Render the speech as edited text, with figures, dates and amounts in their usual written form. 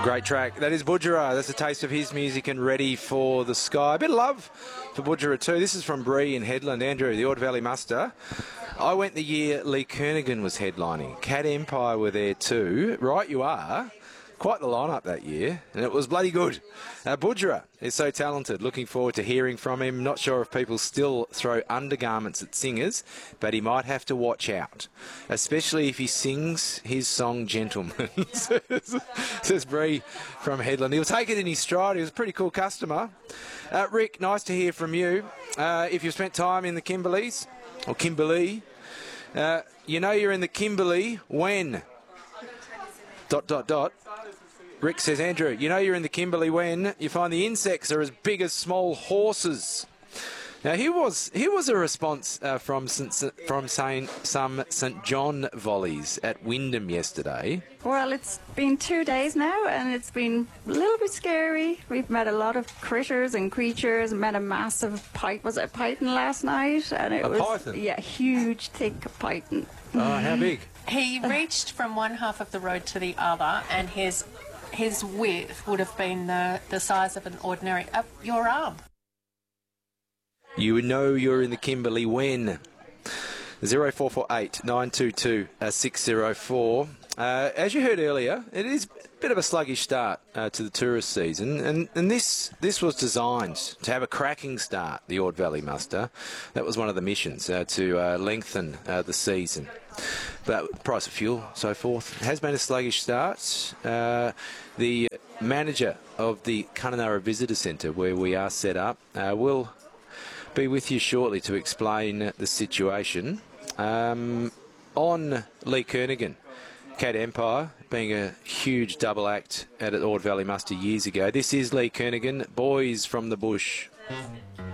Great track. That is Budjerah. That's a taste of his music and Ready for the Sky. A bit of love for Budjerah too. This is from Bree in Headland. Andrew, the Ord Valley Muster. I went the year Lee Kernaghan was headlining. Cat Empire were there too. Right you are. Quite the lineup that year, and it was bloody good. Budjerah is so talented. Looking forward to hearing from him. Not sure if people still throw undergarments at singers, but he might have to watch out, especially if he sings his song Gentleman, says Bree from Headland. He'll take it in his stride. He was a pretty cool customer. Rick, nice to hear from you. If you've spent time in the Kimberleys, or Kimberley, you know you're in the Kimberley when... ... Rick says, Andrew, you know you're in the Kimberley when you find the insects are as big as small horses. Now, here was a response from some St John volleys at Wyndham yesterday. Well, it's been 2 days now, and it's been a little bit scary. We've met a lot of critters and creatures. Met a massive python. Was it a python last night? And it was python? Yeah, huge, thick python. Oh, how big? He reached from one half of the road to the other, and his width would have been the size of an ordinary your arm. You know you're in the Kimberley when 0448 922 604. As you heard earlier, it is a bit of a sluggish start to the tourist season, and this was designed to have a cracking start, the Ord Valley Muster. That was one of the missions, to lengthen the season. But price of fuel, so forth, has been a sluggish start. The manager of the Kununurra Visitor Centre, where we are set up, will be with you shortly to explain the situation. On Lee Kernaghan, Cat Empire being a huge double act at Ord Valley Muster years ago. This is Lee Kernaghan, Boys from the Bush.